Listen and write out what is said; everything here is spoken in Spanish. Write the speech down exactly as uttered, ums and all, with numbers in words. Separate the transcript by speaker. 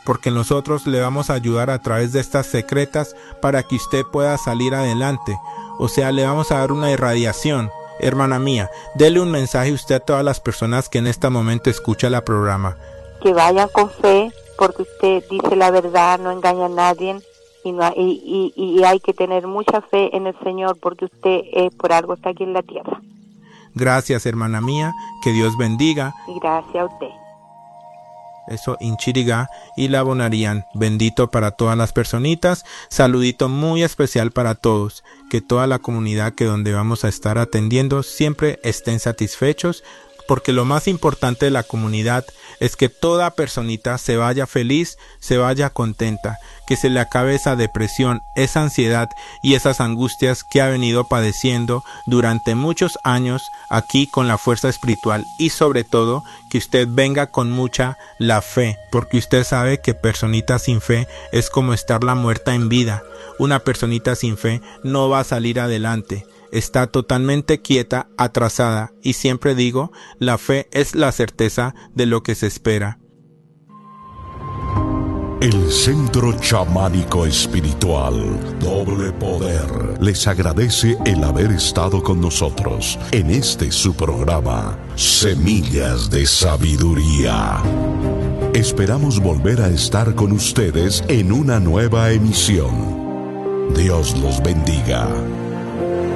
Speaker 1: porque nosotros le vamos a ayudar a través de estas secretas para que usted pueda salir adelante. O sea, le vamos a dar una irradiación. Hermana mía, dele un mensaje usted a todas las personas que en este momento escuchan el programa.
Speaker 2: Que vayan con fe, porque usted dice la verdad, no engaña a nadie, y, no, y, y, y hay que tener mucha fe en el Señor, porque usted eh, por algo está aquí en la tierra.
Speaker 1: Gracias, hermana mía, que Dios bendiga.
Speaker 2: Y gracias a usted.
Speaker 1: Eso, Inchiriga y la Bonarían. Bendito para todas las personitas. Saludito muy especial para todos. Que toda la comunidad que donde vamos a estar atendiendo siempre estén satisfechos, porque lo más importante de la comunidad es que toda personita se vaya feliz, se vaya contenta, que se le acabe esa depresión, esa ansiedad y esas angustias que ha venido padeciendo durante muchos años aquí con la fuerza espiritual, y sobre todo que usted venga con mucha la fe, porque usted sabe que personita sin fe es como estarla muerta en vida. Una personita sin fe no va a salir adelante. Está totalmente quieta, atrasada, y siempre digo, la fe es la certeza de lo que se espera.
Speaker 3: El Centro Chamánico Espiritual Doble Poder les agradece el haber estado con nosotros en este su programa, Semillas de Sabiduría. Esperamos volver a estar con ustedes en una nueva emisión. Dios los bendiga.